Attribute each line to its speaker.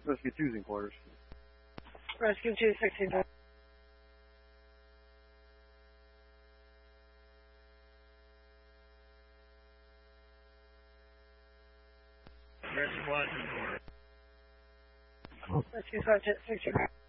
Speaker 1: Rescue 2's in quarters.
Speaker 2: Rescue 2, 16.
Speaker 3: Rescue 1 in quarters.
Speaker 2: Rescue 5, 16.